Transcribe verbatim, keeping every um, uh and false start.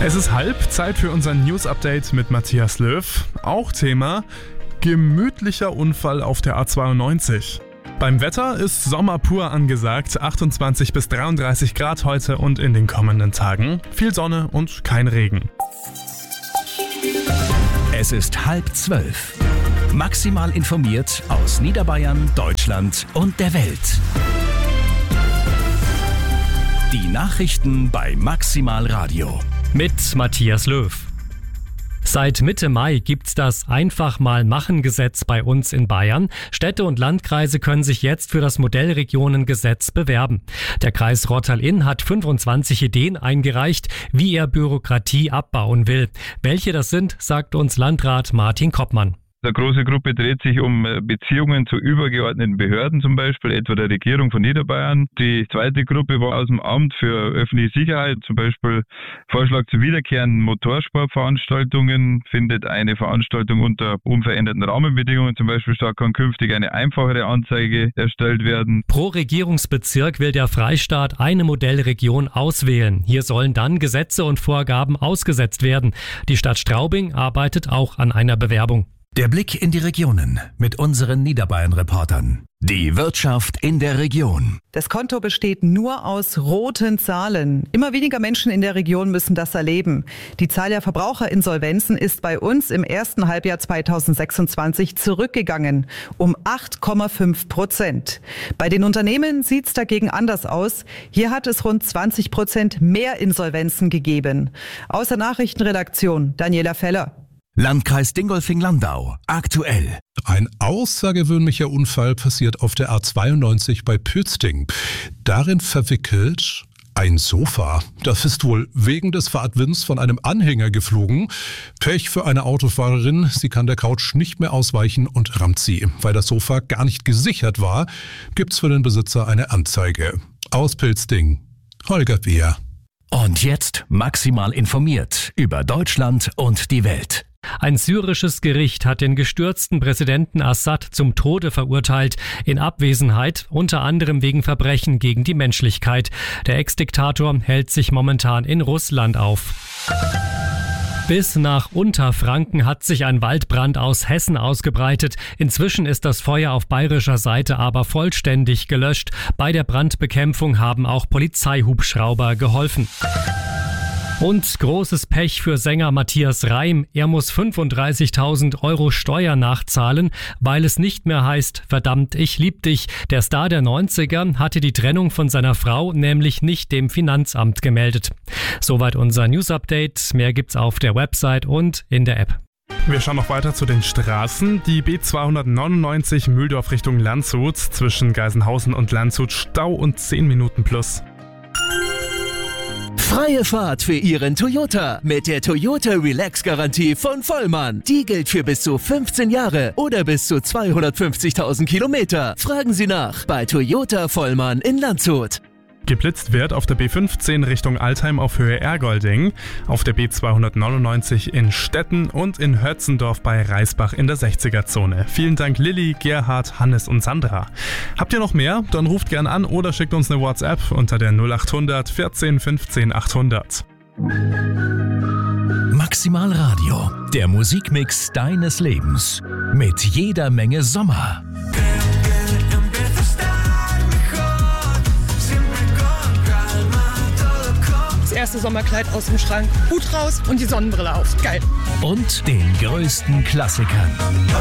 Es ist halb, Zeit für unser News-Update mit Matthias Löw. Auch Thema: gemütlicher Unfall auf der A zweiundneunzig. Beim Wetter ist Sommer pur angesagt, achtundzwanzig bis dreiunddreißig Grad heute und in den kommenden Tagen. Viel Sonne und kein Regen. Es ist halb zwölf. Maximal informiert aus Niederbayern, Deutschland und der Welt. Die Nachrichten bei Maximal Radio. Mit Matthias Löw. Seit Mitte Mai gibt's das Einfach-mal-Machen-Gesetz bei uns in Bayern. Städte und Landkreise können sich jetzt für das Modellregionengesetz bewerben. Der Kreis Rottal-Inn hat fünfundzwanzig Ideen eingereicht, wie er Bürokratie abbauen will. Welche das sind, sagt uns Landrat Martin Koppmann. Eine große Gruppe dreht sich um Beziehungen zu übergeordneten Behörden, zum Beispiel etwa der Regierung von Niederbayern. Die zweite Gruppe war aus dem Amt für öffentliche Sicherheit, zum Beispiel Vorschlag zu wiederkehrenden Motorsportveranstaltungen. Findet eine Veranstaltung unter unveränderten Rahmenbedingungen, zum Beispiel statt, kann künftig eine einfachere Anzeige erstellt werden. Pro Regierungsbezirk will der Freistaat eine Modellregion auswählen. Hier sollen dann Gesetze und Vorgaben ausgesetzt werden. Die Stadt Straubing arbeitet auch an einer Bewerbung. Der Blick in die Regionen mit unseren Niederbayern-Reportern. Die Wirtschaft in der Region. Das Konto besteht nur aus roten Zahlen. Immer weniger Menschen in der Region müssen das erleben. Die Zahl der Verbraucherinsolvenzen ist bei uns im ersten Halbjahr zweitausendsechsundzwanzig zurückgegangen, um acht Komma fünf Prozent. Bei den Unternehmen sieht es dagegen anders aus. Hier hat es rund zwanzig Prozent mehr Insolvenzen gegeben. Aus der Nachrichtenredaktion Daniela Feller. Landkreis Dingolfing-Landau. Aktuell. Ein außergewöhnlicher Unfall passiert auf der A zweiundneunzig bei Pützting. Darin verwickelt ein Sofa. Das ist wohl wegen des Fahrtwinds von einem Anhänger geflogen. Pech für eine Autofahrerin. Sie kann der Couch nicht mehr ausweichen und rammt sie. Weil das Sofa gar nicht gesichert war, gibt's für den Besitzer eine Anzeige. Aus Pützting, Holger Beer. Und jetzt maximal informiert über Deutschland und die Welt. Ein syrisches Gericht hat den gestürzten Präsidenten Assad zum Tode verurteilt, in Abwesenheit, unter anderem wegen Verbrechen gegen die Menschlichkeit. Der Ex-Diktator hält sich momentan in Russland auf. Bis nach Unterfranken hat sich ein Waldbrand aus Hessen ausgebreitet. Inzwischen ist das Feuer auf bayerischer Seite aber vollständig gelöscht. Bei der Brandbekämpfung haben auch Polizeihubschrauber geholfen. Und großes Pech für Sänger Matthias Reim. Er muss fünfunddreißigtausend Euro Steuer nachzahlen, weil es nicht mehr heißt, verdammt, ich lieb dich. Der Star der neunziger hatte die Trennung von seiner Frau nämlich nicht dem Finanzamt gemeldet. Soweit unser News-Update. Mehr gibt's auf der Website und in der App. Wir schauen noch weiter zu den Straßen. Die B zweihundertneunundneunzig Mühldorf Richtung Landshut, zwischen Geisenhausen und Landshut Stau und zehn Minuten plus. Freie Fahrt für Ihren Toyota mit der Toyota Relax-Garantie von Vollmann. Die gilt für bis zu fünfzehn Jahre oder bis zu zweihundertfünfzigtausend Kilometer. Fragen Sie nach bei Toyota Vollmann in Landshut. Geblitzt wird auf der B fünfzehn Richtung Altheim auf Höhe Ergolding, auf der B zweihundertneunundneunzig in Stetten und in Hötzendorf bei Reisbach in der sechziger-Zone. Vielen Dank Lilly, Gerhard, Hannes und Sandra. Habt ihr noch mehr? Dann ruft gern an oder schickt uns eine WhatsApp unter der null achthundert vierzehn fünfzehn achthundert. Maximal Radio, der Musikmix deines Lebens. Mit jeder Menge Sommer. Erste Sommerkleid aus dem Schrank, Hut raus und die Sonnenbrille auf. Geil. Und den größten Klassikern.